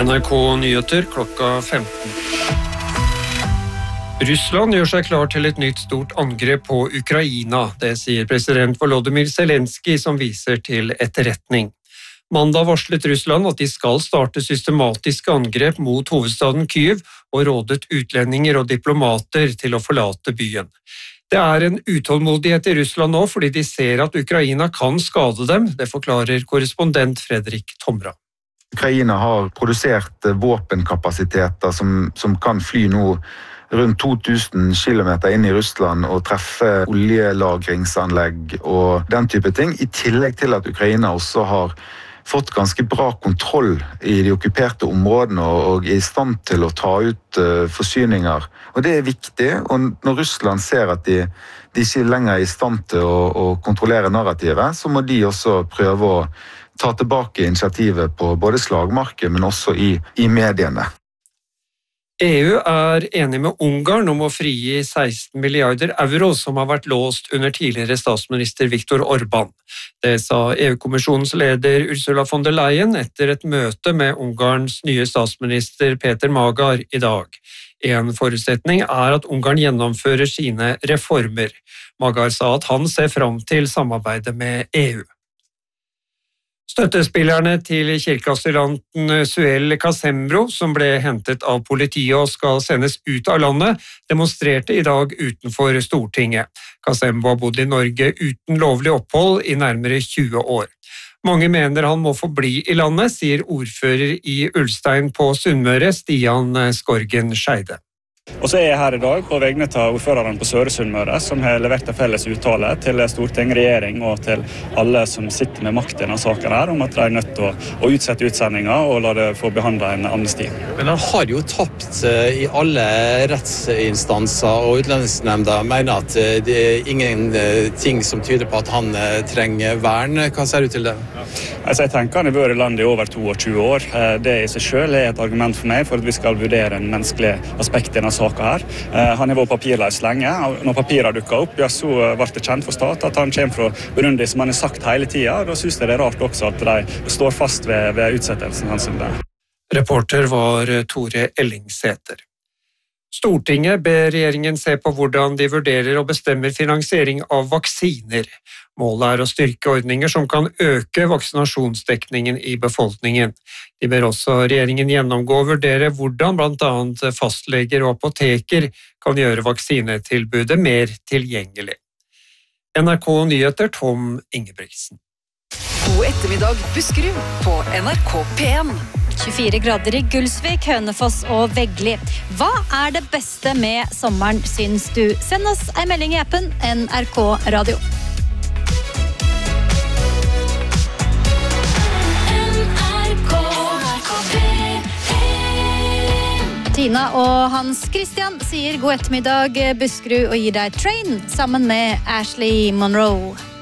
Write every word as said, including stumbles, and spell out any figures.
N R K Nyheter klokka femten. Russland gjør seg klar til et nytt stort angrep på Ukraina. Det sier president Volodymyr Zelenskyj, som viser til etterretning. Mandag varslet Russland at de skal starte systematiske angrep mot hovedstaden Kyiv og rådet utlendinger og diplomater til å forlate byen. Det er en utålmodighet i Russland nå fordi de ser at Ukraina kan skade dem, det forklarer korrespondent Fredrik Tomra. Ukraina har produsert våpenkapasiteter som, som kan fly nå rundt to tusen kilometer inn i Russland og treffe oljelagringsanlegg og den type ting, i tillegg til at Ukraina også har fått ganske bra kontroll i de okkuperte områdene og er i stand til å ta ut uh, forsyninger. Og det er viktig, og når Russland ser at de, de ikke lenger er i stand til å, å kontrollere narrativet, så må de også prøve å ta tilbake initiativet på både slagmarken, men også i, i mediene. E U er enig med Ungarn om å frigi seksten milliarder euro som har vært låst under tidligere statsminister Viktor Orbán. Det sa E U-kommisjonens leder Ursula von der Leyen etter et møte med Ungarns nye statsminister Peter Magyar i dag. En forutsetning er at Ungarn gjennomfører sine reformer. Magyar sa at han ser fram til samarbeidet med E U. Støttespillerne til kirkeasylanten Suel Casembro, som ble hentet av politiet og skal sendes ut av landet, demonstrerte i dag utenfor Stortinget. Casembro har bodd i Norge uten lovlig opphold i nærmere tjue år. Mange mener han må forbli i landet, sier ordfører i Ulstein på Sunnmøre, Stian Skorgen Scheide. Og så er jeg her i dag på vegne av ordføreren på Søre Sunnmøre, som har levert en felles uttale til Storting, regjering og til alle som sitter med makt i denne saken her, om at de er nødt til å, å utsette utsendingen og la det få behandlet en amnesti. Men han har jo tapt i alle rettsinstanser, og Utlendingsnemnda mener at det er ingenting som tyder på at han trenger vern. Hva ser du til det? Altså, jeg tenker han har vært i landet i over tjueto år. Det i seg selv er et argument for meg for at vi skal vurdere en menneskelig aspekt i denne saken her. Han har vært papirløs lenge. Når papirene dukket opp, ja, så ble det kjent for stat at han kommer fra Burundi, som han har sagt hele tiden. Da synes jeg det er rart også at de står fast ved, ved utsettelsen hans. Reporter var Tore Ellingsæter. Stortinget ber regjeringen se på hvordan de vurderer og bestemmer finansiering av vaksiner. Målet er å styrke ordninger som kan øke vaksinasjonsdekningen i befolkningen. De ber også regjeringen gjennomgå og vurdere hvordan blant annet fastleger og apoteker kan gjøre vaksinetilbudet mer tilgjengelig. N R K Nyheter, Tom Ingebrigtsen. God ettermiddag, Buskerud på N R K P en. tjuefire grader i Gulsvik, Hønefoss og Veggli. Hva er det beste med sommeren, syns du? Send oss en melding i appen N R K Radio. Tina og Hans Christian sier god ettermiddag, Buskerud, og gir deg Train sammen med Ashley Monroe.